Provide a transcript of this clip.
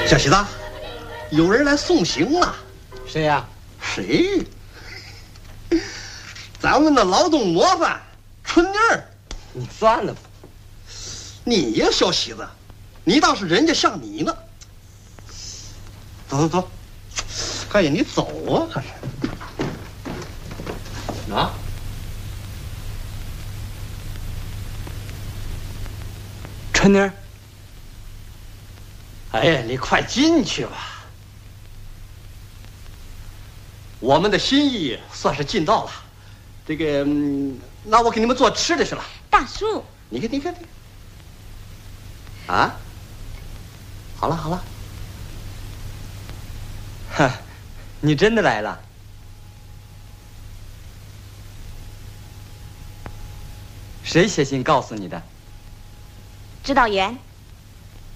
小喜子，有人来送行了。 谁呀？ 谁？咱们的劳动模范春妮儿。 你算了吧。 你呀，小喜子，你当是人家像你呢？走走走，哎呀，你走啊，可是。啊？ 春妮儿。 哎呀，你快进去吧。我们的心意算是尽到了。这个，那我给你们做吃的去了。 大叔， 你看。啊？好了好了。 哈，你真的来了？谁写信告诉你的？ 指导员。